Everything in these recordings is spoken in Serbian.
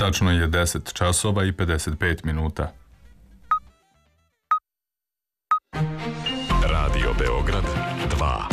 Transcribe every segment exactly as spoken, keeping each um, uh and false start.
Tačno je deset časova i pedeset pet minuta. Radio Beograd dva.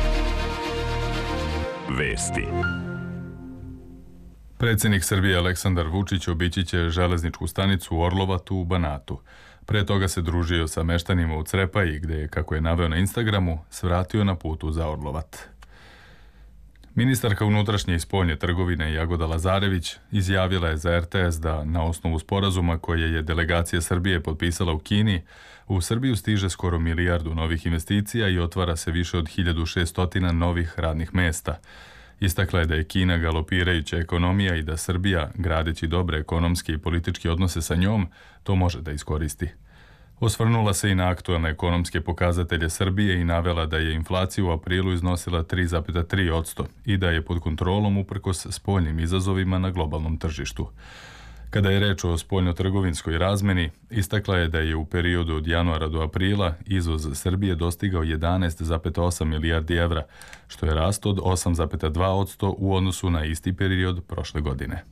Vesti. Predsjednik Srbije Aleksandar Vučić obići će železničku stanicu Orlovatu u Banatu. Pre toga se družio sa meštanima u Crepaji, gde je, kako je naveo na Instagramu, svratio na putu za Orlovat. Ministarka unutrašnje i spoljne trgovine Jagoda Lazarević izjavila je za er te es da na osnovu sporazuma koje je delegacija Srbije potpisala u Kini, u Srbiju stiže skoro milijardu novih investicija i otvara se više od hiljadu šesto novih radnih mesta. Istakla je da je Kina galopirajuća ekonomija i da Srbija, gradeći dobre ekonomske i političke odnose sa njom, to može da iskoristi. Osvrnula se i na aktuelne ekonomske pokazatelje Srbije i navela da je inflacija u aprilu iznosila tri zarez tri posto i da je pod kontrolom uprkos spoljnim izazovima na globalnom tržištu. Kada je reč o spoljnotrgovinskoj razmeni, istakla je da je u periodu od januara do aprila izvoz Srbije dostigao jedanaest zarez osam milijardi evra, što je rast od osam zarez dva posto u odnosu na isti period prošle godine.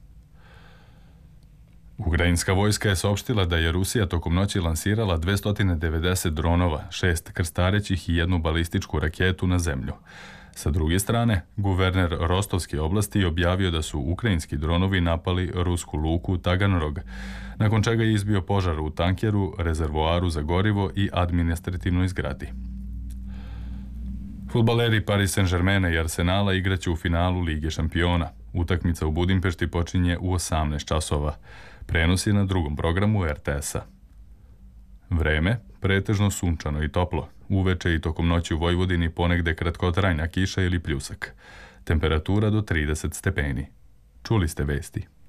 Ukrajinska vojska je saopštila da je Rusija tokom noći lansirala dvesta devedeset dronova, šest krstarećih i jednu balističku raketu na zemlju. Sa druge strane, guverner Rostovske oblasti objavio da su ukrajinski dronovi napali rusku luku Taganrog, nakon čega je izbio požar u tankeru, rezervoaru za gorivo i administrativnoj zgradi. Fudbaleri Paris Saint-Germaina i Arsenala igraće u finalu Lige šampiona. Utakmica u Budimpešti počinje u osamnaest časova. Prenos je na drugom programu er te es-a. Vreme, pretežno sunčano i toplo. Uveče i tokom noći u Vojvodini ponegde kratkotrajna kiša ili pljusak. Temperatura do trideset stepeni. Čuli ste vesti.